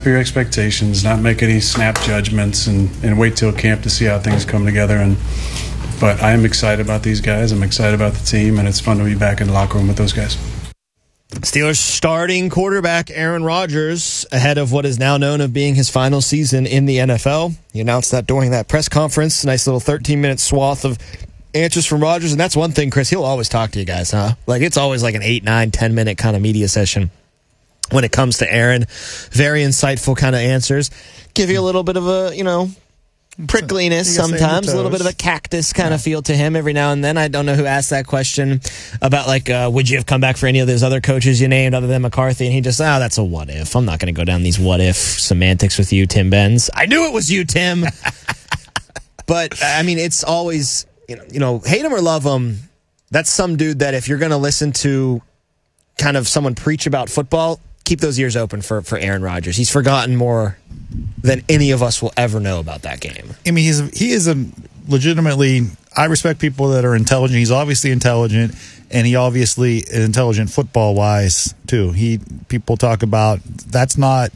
Your expectations, not make any snap judgments, and wait till camp to see how things come together. But I am excited about these guys. I'm excited about the team, and it's fun to be back in the locker room with those guys. Steelers starting quarterback Aaron Rodgers ahead of what is now known of being his final season in the NFL. He announced that during that press conference. Nice little 13-minute swath of answers from Rodgers. And that's one thing, Chris, he'll always talk to you guys, huh? Like, it's always like an 8, 9, 10-minute kind of media session when it comes to Aaron. Very insightful kind of answers. Give you a little bit of a, prickliness sometimes, a little bit of a cactus kind of feel to him every now and then. I don't know who asked that question about, would you have come back for any of those other coaches you named other than McCarthy? And he just, that's a what if. I'm not going to go down these what if semantics with you, Tim Benz. I knew it was you, Tim. But, I mean, it's always, hate him or love him, that's some dude that if you're going to listen to kind of someone preach about football, keep those ears open for Aaron Rodgers. He's forgotten more than any of us will ever know about that game. I mean, he is a legitimately, I respect people that are intelligent. He's obviously intelligent, and he obviously is intelligent football-wise, too. People talk about, that's not,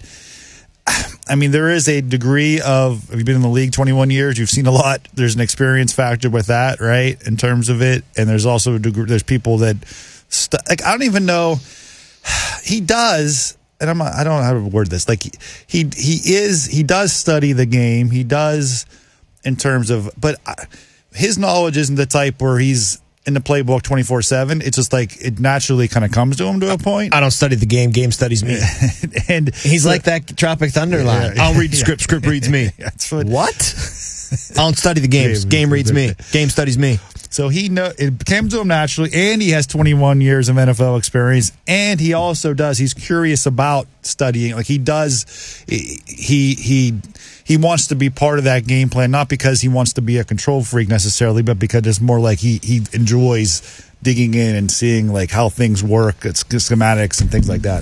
I mean, there is a degree of, have you been in the league 21 years? You've seen a lot. There's an experience factor with that, right, in terms of it. And there's also a degree, there's people that, I don't even know, he does, and I don't know how to word this. Like he does study the game. He does in terms of, but his knowledge isn't the type where he's in the playbook 24/7. It's just like it naturally kind of comes to him to a point. I don't study the game. Game studies me. And he's like that Tropic Thunder line. I'll read the script. Script reads me. That's what? I don't study the games. Game reads me. Game studies me. So it came to him naturally, and he has 21 years of NFL experience, and he also he's curious about studying. Like he does, he wants to be part of that game plan, not because he wants to be a control freak necessarily, but because it's more like he enjoys digging in and seeing like how things work, it's schematics and things like that.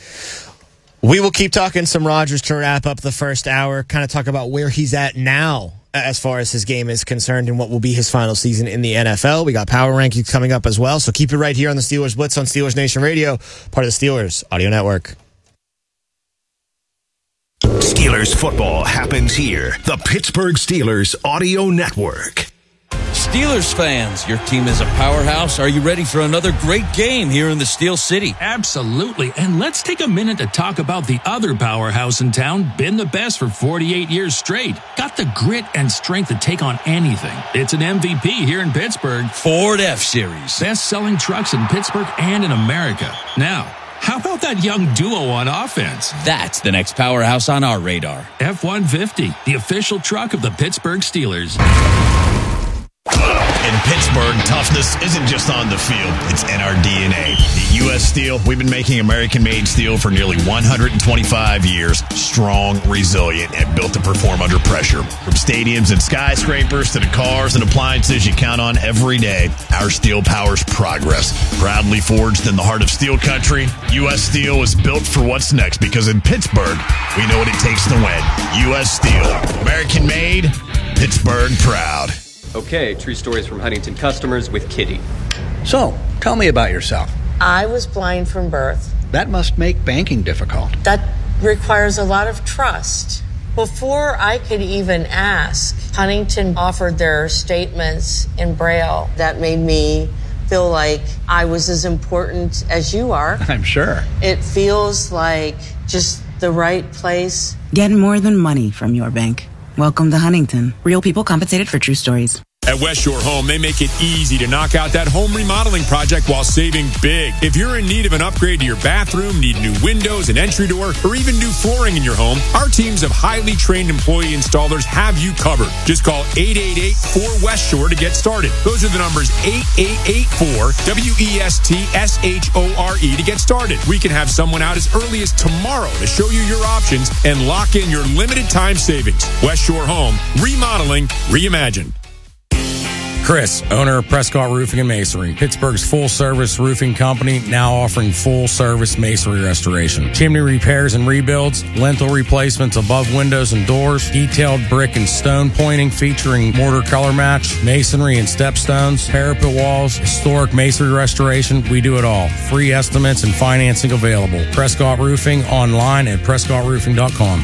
We will keep talking some Rodgers to wrap up the first hour, kind of talk about where he's at now as far as his game is concerned and what will be his final season in the NFL. We got Power Rankings coming up as well, so keep it right here on the Steelers Blitz on Steelers Nation Radio, part of the Steelers Audio Network. Steelers football happens here. The Pittsburgh Steelers Audio Network. Steelers fans, your team is a powerhouse. Are you ready for another great game here in the Steel City? Absolutely. And let's take a minute to talk about the other powerhouse in town, been the best for 48 years straight. Got the grit and strength to take on anything. It's an MVP here in Pittsburgh. Ford F-Series. Best-selling trucks in Pittsburgh and in America. Now, how about that young duo on offense? That's the next powerhouse on our radar. F-150, the official truck of the Pittsburgh Steelers. In Pittsburgh, toughness isn't just on the field, it's in our DNA. At U.S. Steel, we've been making American-made steel for nearly 125 years. Strong, resilient, and built to perform under pressure. From stadiums and skyscrapers to the cars and appliances you count on every day, our steel powers progress. Proudly forged in the heart of steel country, U.S. Steel is built for what's next because in Pittsburgh, we know what it takes to win. U.S. Steel, American-made, Pittsburgh proud. Okay, true stories from Huntington customers with Kitty. So, tell me about yourself. I was blind from birth. That must make banking difficult. That requires a lot of trust. Before I could even ask, Huntington offered their statements in Braille. That made me feel like I was as important as you are. I'm sure. It feels like just the right place. Get more than money from your bank. Welcome to Huntington. Real people compensated for true stories. At West Shore Home, they make it easy to knock out that home remodeling project while saving big. If you're in need of an upgrade to your bathroom, need new windows, an entry door, or even new flooring in your home, our teams of highly trained employee installers have you covered. Just call 888-4West Shore to get started. Those are the numbers 8884-WESTSHORE to get started. We can have someone out as early as tomorrow to show you your options and lock in your limited time savings. West Shore Home, remodeling, reimagined. Chris, owner of Prescott Roofing and Masonry, Pittsburgh's full-service roofing company, now offering full-service masonry restoration. Chimney repairs and rebuilds, lintel replacements above windows and doors, detailed brick and stone pointing featuring mortar color match, masonry and stepstones, parapet walls, historic masonry restoration. We do it all. Free estimates and financing available. Prescott Roofing online at PrescottRoofing.com.